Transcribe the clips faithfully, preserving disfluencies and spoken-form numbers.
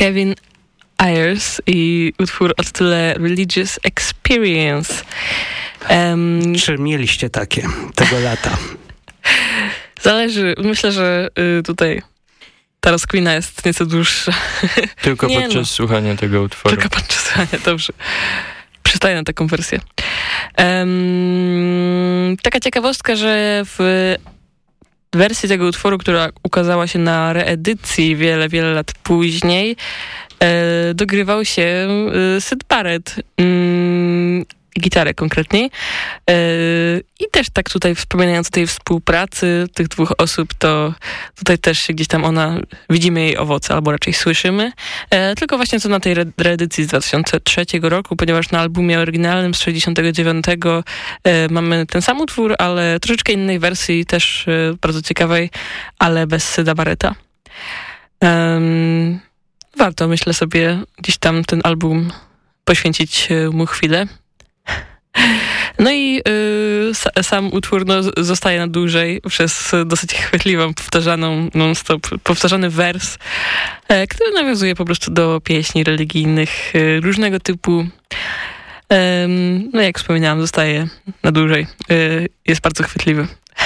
Kevin Ayers i utwór o tytule Religious Experience. Um, Czy mieliście takie tego lata? Zależy. Myślę, że y, tutaj ta rozkmina jest nieco dłuższa. Tylko Nie podczas no. słuchania tego utworu. Tylko podczas słuchania, dobrze. Przystaję na taką wersję. Um, taka ciekawostka, że w wersji tego utworu, która ukazała się na reedycji wiele, wiele lat później, e, dogrywał się e, Syd Barrett, mm, gitarę konkretniej. E, I też tak tutaj wspominając o tej współpracy tych dwóch osób, to tutaj też gdzieś tam ona, widzimy jej owoce, albo raczej słyszymy. E, tylko właśnie co na tej re- reedycji z dwa tysiące trzeciego roku, ponieważ na albumie oryginalnym z sześćdziesiątego dziewiątego e, mamy ten sam utwór, ale troszeczkę innej wersji, też e, bardzo ciekawej, ale bez Syda Barretta. Um, warto, myślę sobie, gdzieś tam ten album poświęcić mu chwilę. No i y, sam utwór no, zostaje na dłużej przez dosyć chwytliwą, powtarzaną non-stop, powtarzany wers, e, który nawiązuje po prostu do pieśni religijnych e, różnego typu. E, no jak wspominałam, zostaje na dłużej. E, jest bardzo chwytliwy.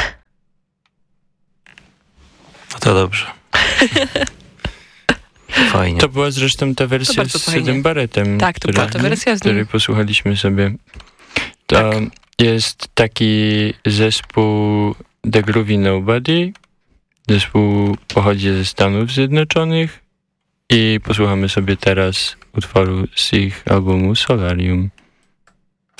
No to dobrze. Fajnie. To była zresztą ta wersja z Sydem Barrettem. Tak, to była ta wersja z nim. Której posłuchaliśmy sobie. To tak. Jest taki zespół The Groovy Nobody. Zespół pochodzi ze Stanów Zjednoczonych i posłuchamy sobie teraz utworu z ich albumu Solarium.